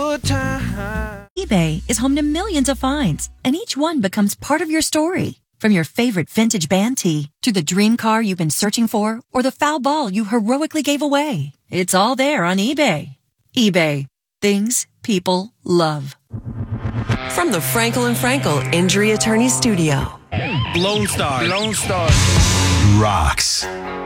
good time. eBay is home to millions of finds, and each one becomes part of your story. From your favorite vintage band tee, to the dream car you've been searching for, or the foul ball you heroically gave away. It's all there on eBay. eBay. Things people love. From the Frankel and Frankel Injury Attorney Studio. Lone Star. Rocks.